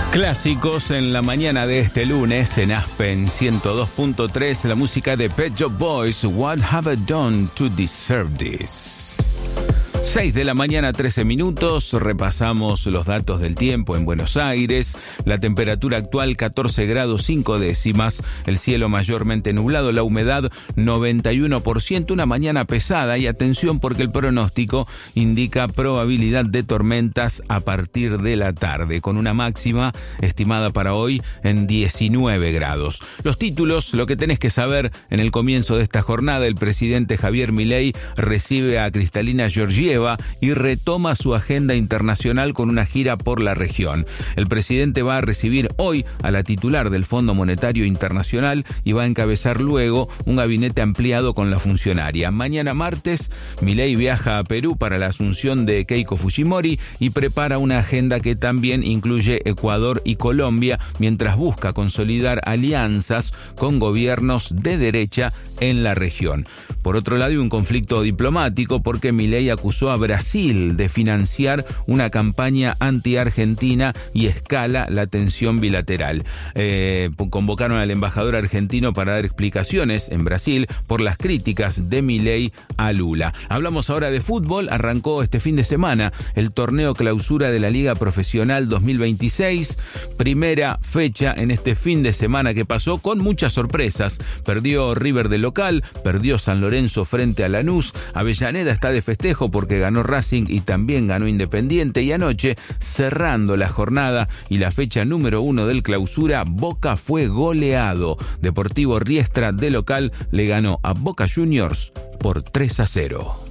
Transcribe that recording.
Clásicos en la mañana de este lunes en Aspen 102.3, la música de Pet Shop Boys, What Have I Done to Deserve This? 6 de la mañana, 13 minutos, repasamos los datos del tiempo en Buenos Aires. La temperatura actual 14 grados 5 décimas, el cielo mayormente nublado, la humedad 91%, una mañana pesada y atención porque el pronóstico indica probabilidad de tormentas a partir de la tarde, con una máxima estimada para hoy en 19 grados. Los títulos, lo que tenés que saber en el comienzo de esta jornada: el presidente Javier Milei recibe a Kristalina Georgieva y retoma su agenda internacional con una gira por la región. El presidente va a recibir hoy a la titular del Fondo Monetario Internacional y va a encabezar luego un gabinete ampliado con la funcionaria. Mañana martes, Milei viaja a Perú para la asunción de Keiko Fujimori y prepara una agenda que también incluye Ecuador y Colombia, mientras busca consolidar alianzas con gobiernos de derecha en la región. Por otro lado, hay un conflicto diplomático porque Milei acusó a Brasil de financiar una campaña anti-argentina y escala la tensión bilateral. Convocaron al embajador argentino para dar explicaciones en Brasil por las críticas de Milei a Lula. Hablamos ahora de fútbol. Arrancó este fin de semana el torneo clausura de la Liga Profesional 2026. Primera fecha en este fin de semana que pasó con muchas sorpresas. Perdió River de local, perdió San Lorenzo frente a Lanús. Avellaneda está de festejo porque ganó Racing y también ganó Independiente. Y anoche, cerrando la jornada y la fecha número 1 del clausura, Boca fue goleado. Deportivo Riestra de local le ganó a Boca Juniors por 3-0.